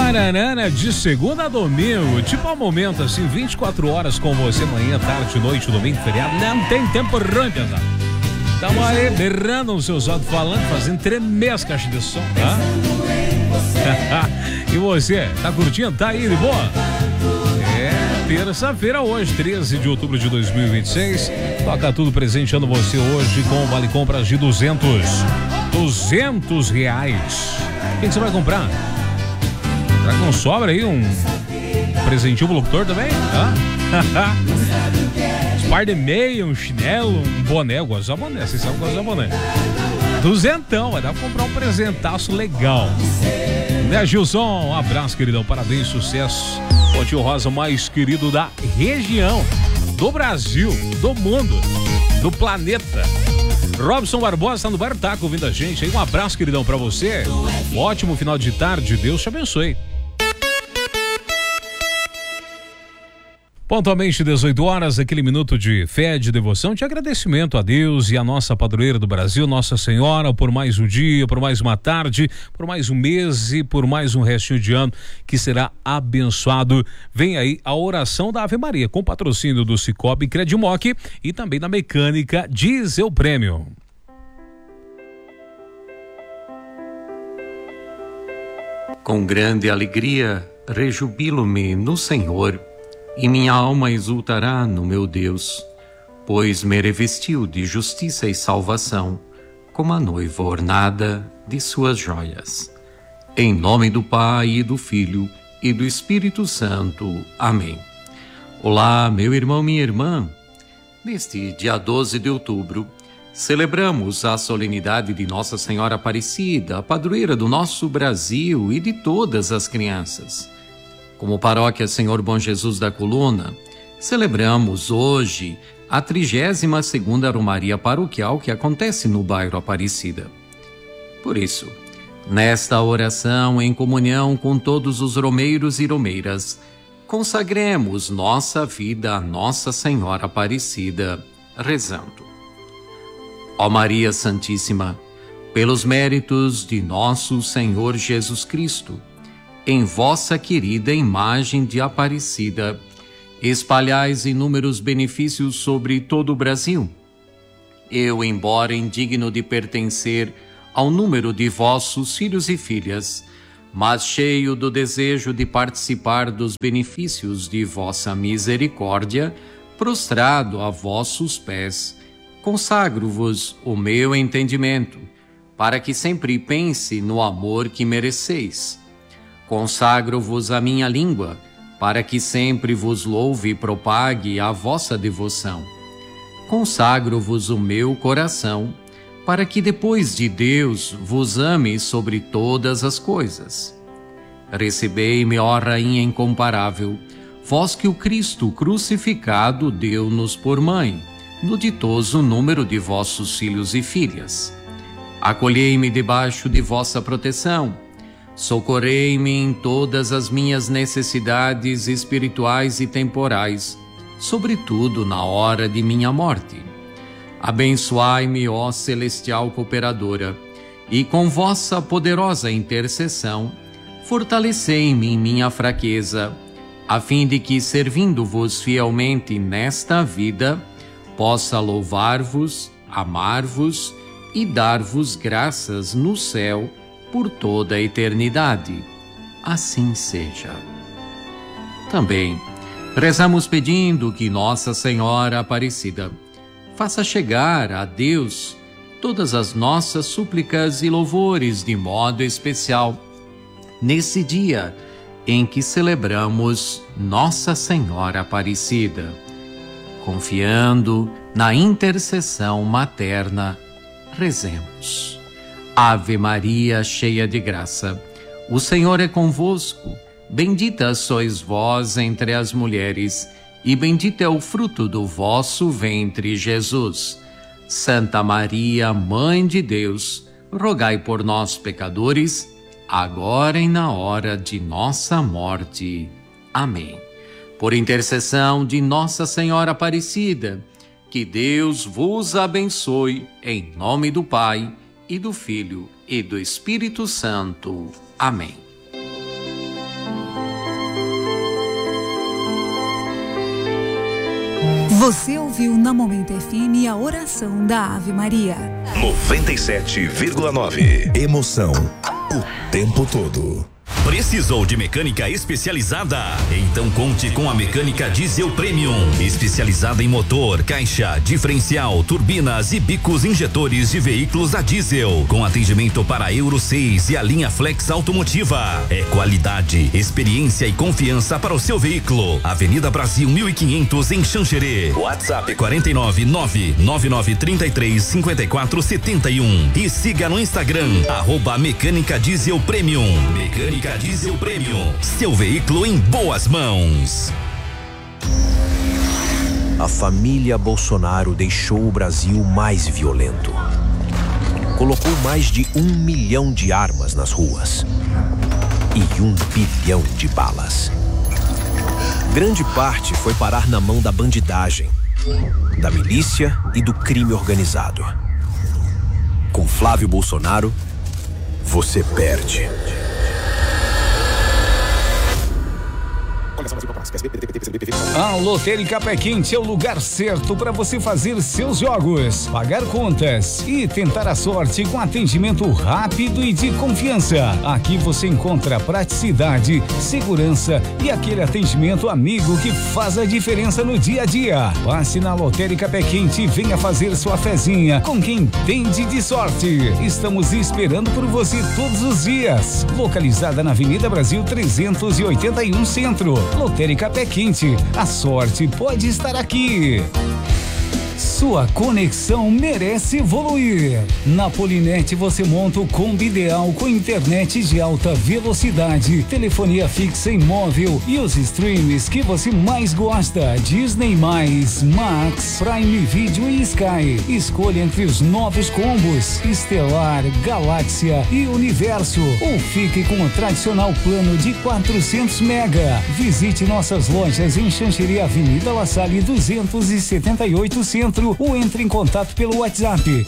Paranana, de segunda a domingo, tipo um momento assim, 24 horas com você, manhã, tarde, noite, domingo, feriado, não tem tempo ruim, pesado. Estamos aí berrando nos seus alto-falantes, fazendo tremer as caixas de som, tá? E você, tá curtindo? Tá aí de boa? É, terça-feira hoje, 13 de outubro de 2026. Toca tudo presenteando você hoje com vale compras de R$200. R$200. O que você vai comprar? Será que não sobra aí um presentinho pro locutor também? Um par de meia, um chinelo, um boné. Eu gosto de usar boné, vocês sabem que eu gosto de usar boné. R$200, vai dar pra comprar um presentaço legal. Né, Gilson? Um abraço, queridão. Parabéns, sucesso. O tio Rosa mais querido da região, do Brasil, do mundo, do planeta. Robson Barbosa tá no Bar Taco ouvindo a gente aí. Um abraço, queridão, pra você. Um ótimo final de tarde. Deus te abençoe. Pontualmente 18 horas, aquele minuto de fé, de devoção, de agradecimento a Deus e a nossa padroeira do Brasil, Nossa Senhora, por mais um dia, por mais uma tarde, por mais um mês e por mais um restinho de ano que será abençoado. Vem aí a oração da Ave Maria, com patrocínio do Cicobi Credimoc e também da Mecânica Diesel Premium. Com grande alegria, rejubilo-me no Senhor, e minha alma exultará no meu Deus, pois me revestiu de justiça e salvação, como a noiva ornada de suas joias. Em nome do Pai, e do Filho, e do Espírito Santo. Amém. Olá, meu irmão, minha irmã. Neste dia 12 de outubro, celebramos a solenidade de Nossa Senhora Aparecida, a padroeira do nosso Brasil e de todas as crianças. Como paróquia Senhor Bom Jesus da Coluna, celebramos hoje a 32ª Romaria Paroquial que acontece no bairro Aparecida. Por isso, nesta oração em comunhão com todos os romeiros e romeiras, consagremos nossa vida a Nossa Senhora Aparecida, rezando. Ó Maria Santíssima, pelos méritos de nosso Senhor Jesus Cristo, em vossa querida imagem de Aparecida, espalhais inúmeros benefícios sobre todo o Brasil. Eu, embora indigno de pertencer ao número de vossos filhos e filhas, mas cheio do desejo de participar dos benefícios de vossa misericórdia, prostrado a vossos pés, consagro-vos o meu entendimento, para que sempre pense no amor que mereceis. Consagro-vos a minha língua, para que sempre vos louve e propague a vossa devoção. Consagro-vos o meu coração, para que depois de Deus vos ame sobre todas as coisas. Recebei-me, ó Rainha incomparável, vós que o Cristo crucificado deu-nos por mãe, no ditoso número de vossos filhos e filhas. Acolhei-me debaixo de vossa proteção, socorrei-me em todas as minhas necessidades espirituais e temporais, sobretudo na hora de minha morte. Abençoai-me, ó celestial cooperadora, e com vossa poderosa intercessão, fortalecei-me em minha fraqueza, a fim de que, servindo-vos fielmente nesta vida, possa louvar-vos, amar-vos e dar-vos graças no céu, por toda a eternidade. Assim seja. Também rezamos pedindo que Nossa Senhora Aparecida faça chegar a Deus todas as nossas súplicas e louvores de modo especial nesse dia em que celebramos Nossa Senhora Aparecida. Confiando na intercessão materna, rezemos. Ave Maria, cheia de graça, o Senhor é convosco. Bendita sois vós entre as mulheres, e bendito é o fruto do vosso ventre, Jesus. Santa Maria, Mãe de Deus, rogai por nós, pecadores, agora e na hora de nossa morte. Amém. Por intercessão de Nossa Senhora Aparecida, que Deus vos abençoe, em nome do Pai, e do Filho, e do Espírito Santo. Amém. Você ouviu na Momento FM a oração da Ave Maria. 97,9. Emoção o tempo todo. Precisou de mecânica especializada? Então conte com a Mecânica Diesel Premium, especializada em motor, caixa, diferencial, turbinas e bicos injetores de veículos a diesel, com atendimento para Euro 6 e a linha Flex Automotiva. É qualidade, experiência e confiança para o seu veículo. Avenida Brasil 1500 em Xanxerê. WhatsApp 499-9933-5471 e siga no Instagram @Mecânica Diesel Premium. Mecânica Diesel Premium, seu veículo em boas mãos. A família Bolsonaro deixou o Brasil mais violento. Colocou mais de 1 milhão de armas nas ruas e 1 bilhão de balas. Grande parte foi parar na mão da bandidagem, da milícia e do crime organizado. Com Flávio Bolsonaro, você perde. A Lotérica Pé Quente é o lugar certo para você fazer seus jogos, pagar contas e tentar a sorte com atendimento rápido e de confiança. Aqui você encontra praticidade, segurança e aquele atendimento amigo que faz a diferença no dia a dia. Passe na Lotérica Pé Quente e venha fazer sua fezinha com quem entende de sorte. Estamos esperando por você todos os dias. Localizada na Avenida Brasil 381 Centro. Lotérica Pé Quente, a sorte pode estar aqui. Sua conexão merece evoluir. Na Polinet você monta o combo ideal com internet de alta velocidade, telefonia fixa e móvel e os streams que você mais gosta: Disney+, Max, Prime Video e Sky. Escolha entre os novos combos Estelar, Galáxia e Universo, ou fique com o tradicional plano de 400 mega. Visite nossas lojas em Xanxerê, Avenida La Salle 278 Centro, ou entre em contato pelo WhatsApp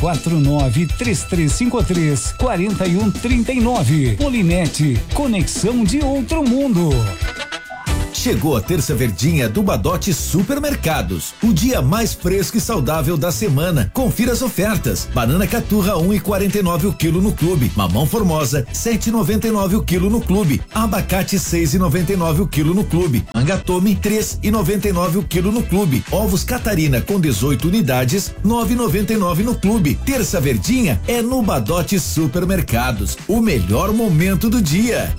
49-3353-4139. Polinet, conexão de outro mundo. Chegou a terça verdinha do Badote Supermercados, o dia mais fresco e saudável da semana. Confira as ofertas: banana caturra 1,49 o quilo no clube, mamão formosa 7,99 o quilo no clube, abacate 6,99 o quilo no clube, angatome 3,99 o quilo no clube, ovos Catarina com 18 unidades 9,99 no clube. Terça verdinha é no Badote Supermercados, o melhor momento do dia.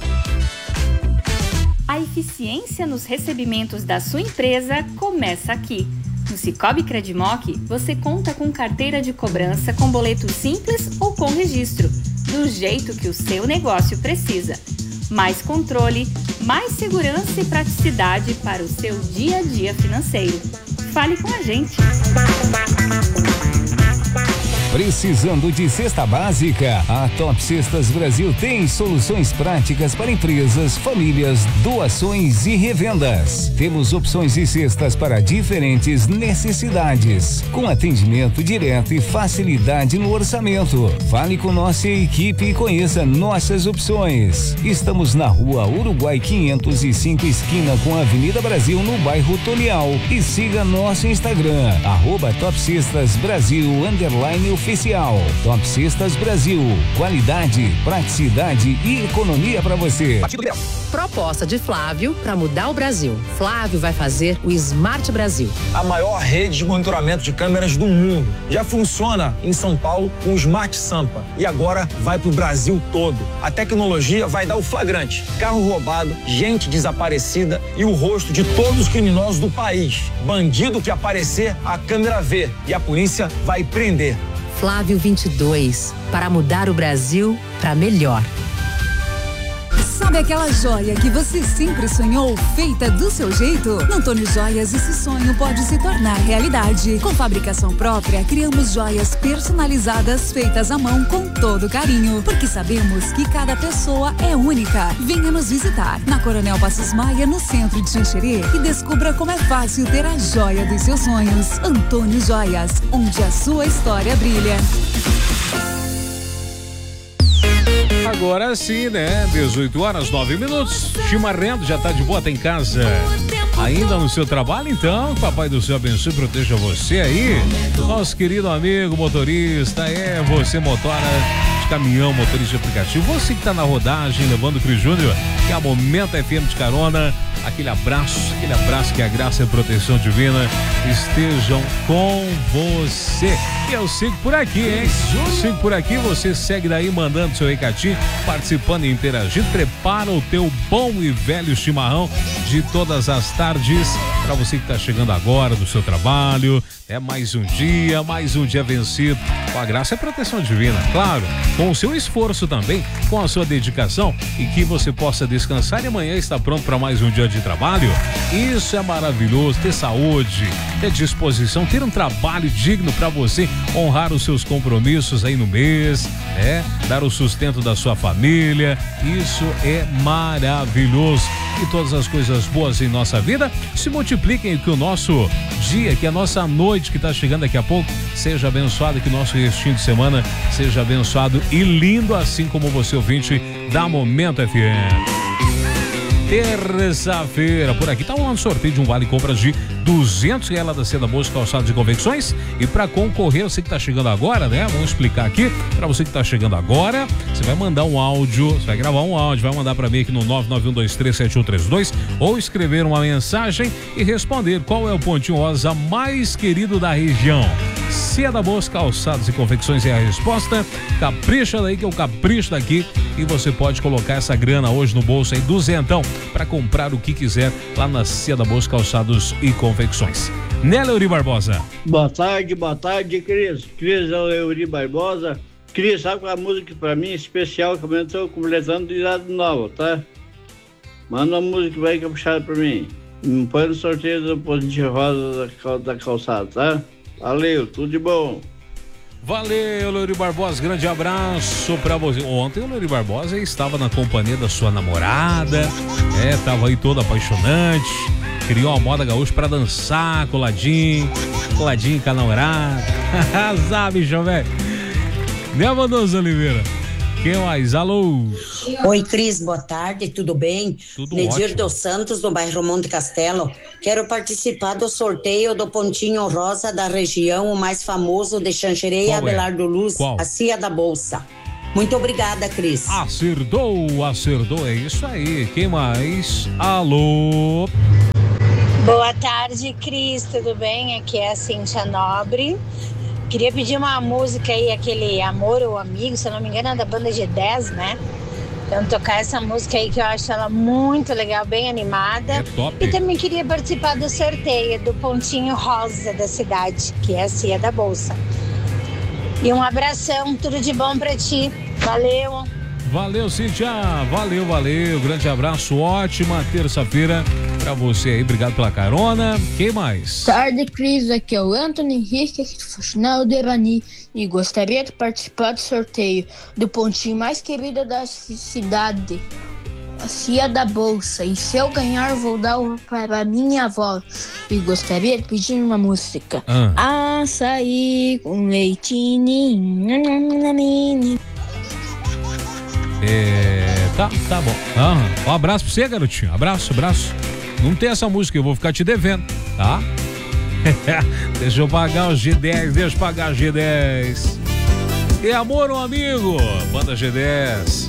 A eficiência nos recebimentos da sua empresa começa aqui. No Cicobi Credimoc, você conta com carteira de cobrança com boleto simples ou com registro, do jeito que o seu negócio precisa. Mais controle, mais segurança e praticidade para o seu dia a dia financeiro. Fale com a gente. Precisando de cesta básica? A Top Cestas Brasil tem soluções práticas para empresas, famílias, doações e revendas. Temos opções de cestas para diferentes necessidades, com atendimento direto e facilidade no orçamento. Fale com nossa equipe e conheça nossas opções. Estamos na Rua Uruguai 505, esquina com a Avenida Brasil, no bairro Tonial. E siga nosso Instagram, @TopCestasBrasil _oficial. Top Cestas Brasil, qualidade, praticidade e economia para você. Proposta de Flávio para mudar o Brasil. Flávio vai fazer o Smart Brasil, a maior rede de monitoramento de câmeras do mundo. Já funciona em São Paulo com o Smart Sampa e agora vai pro Brasil todo. A tecnologia vai dar o flagrante: carro roubado, gente desaparecida e o rosto de todos os criminosos do país. Bandido que aparecer, a câmera vê e a polícia vai prender. Flávio 22, para mudar o Brasil para melhor. Sabe aquela joia que você sempre sonhou, feita do seu jeito? No Antônio Joias, esse sonho pode se tornar realidade. Com fabricação própria, criamos joias personalizadas, feitas à mão com todo carinho, porque sabemos que cada pessoa é única. Venha nos visitar na Coronel Passos Maia, no centro de Xanxerê, e descubra como é fácil ter a joia dos seus sonhos. Antônio Joias, onde a sua história brilha. Agora sim, né? 18 horas, 9 minutos. Chimarrendo já tá de boa, tá em casa. ainda no seu trabalho, então, Papai do Céu abençoe e proteja você aí. Nosso querido amigo motorista, você motora de caminhão, motorista de aplicativo, você que tá na rodagem, levando o Cris Júnior, que é a Momento FM de carona, aquele abraço que a graça e a proteção divina estejam com você. E eu sigo por aqui, hein? Sigo por aqui, você segue daí mandando seu recadinho, participando e interagindo. Prepara o teu bom e velho chimarrão de todas as tardes para você que está chegando agora do seu trabalho. É mais um dia vencido com a graça e a proteção divina, claro, com o seu esforço também, com a sua dedicação, e que você possa descansar e amanhã estar pronto para mais um dia de trabalho. Isso é maravilhoso, ter saúde, ter disposição, ter um trabalho digno para você honrar os seus compromissos aí no mês, dar o sustento da sua família. Isso é maravilhoso. E todas as coisas boas em nossa vida se multipliquem, que o nosso dia, que a nossa noite que está chegando daqui a pouco seja abençoada, que o nosso restinho de semana seja abençoado e lindo, assim como você, ouvinte da Momento FM. Terça-feira, por aqui tá um sorteio de um vale compras de R$200 lá da Seda Bolsa Calçados e Confecções. E para concorrer, você que tá chegando agora, né? Vamos explicar aqui para você que tá chegando agora. Você vai mandar um áudio, você vai gravar um áudio, vai mandar para mim aqui no 991237132 ou escrever uma mensagem e responder qual é o pontinho rosa mais querido da região. Seda Bolsa Calçados e Confecções é a resposta. Capricha daí que eu capricho daqui, e você pode colocar essa grana hoje no bolso aí, duzentão, para comprar o que quiser lá na Seda Bolsa Calçados e Confecções. Né, Leuri Barbosa? Boa tarde, Cris. Cris é o Leuri Barbosa. Cris, sabe qual é a música pra mim especial que eu estou completando de idade nova, tá? Manda uma música bem caprichada pra mim. Me põe no sorteio do Pontinho Rosa da calçada, tá? Valeu, tudo de bom. Valeu, Leuri Barbosa, grande abraço pra você. Ontem o Leuri Barbosa estava na companhia da sua namorada, tava aí todo apaixonante, criou uma moda gaúcha pra dançar, coladinho com a namorada. Azar, bicho, velho. Né, Manoso Oliveira? Quem mais? Alô? Oi, Cris, boa tarde, tudo bem? Tudo Nedir ótimo. dos Santos, do bairro Monte Castelo. Quero participar do sorteio do Pontinho Rosa da região, o mais famoso de Xanxerê e Abelardo Luz, a Cia da Bolsa. Muito obrigada, Cris. Acertou, é isso aí. Quem mais? Alô? Boa tarde, Cris, tudo bem? Aqui é a Cíntia Nobre. Queria pedir uma música aí, aquele Amor ou Amigo, se eu não me engano é da banda G10, né? Então tocar essa música aí que eu acho ela muito legal, bem animada. É top. E também queria participar do sorteio do Pontinho Rosa da cidade, que é a Cia da Bolsa. E um abração, tudo de bom pra ti. Valeu. Valeu, Cíntia. Valeu. Grande abraço, ótima terça-feira pra você aí. Obrigado pela carona. Quem mais? Tarde, Cris. Aqui é o Antônio Henrique, aqui do Faxinal de Irani. E gostaria de participar do sorteio do pontinho mais querido da cidade, a Cia da Bolsa. E se eu ganhar, vou dar para minha avó. E gostaria de pedir uma música. Açaí com leitinho. Tá bom. Um abraço pra você, garotinho. Abraço. Não tem essa música, eu vou ficar te devendo, tá? Deixa eu pagar os G10, E amor, um amigo, banda G10.